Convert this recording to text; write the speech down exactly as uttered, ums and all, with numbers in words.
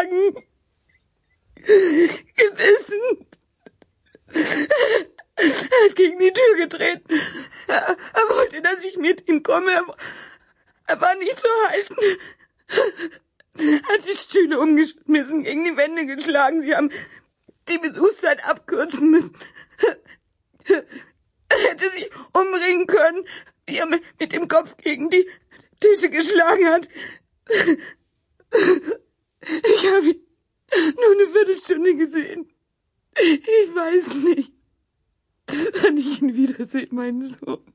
geschlagen, gebissen. Er hat gegen die Tür getreten. Er, er wollte, dass ich mit ihm komme. Er, er war nicht zu halten. Er hat die Stühle umgeschmissen, gegen die Wände geschlagen. Sie haben die Besuchszeit abkürzen müssen. Er hätte sich umbringen können, wie er mit dem Kopf gegen die Tische geschlagen hat. Ich habe ihn nur eine Viertelstunde gesehen. Ich weiß nicht, wann ich ihn wiedersehe, meinen Sohn.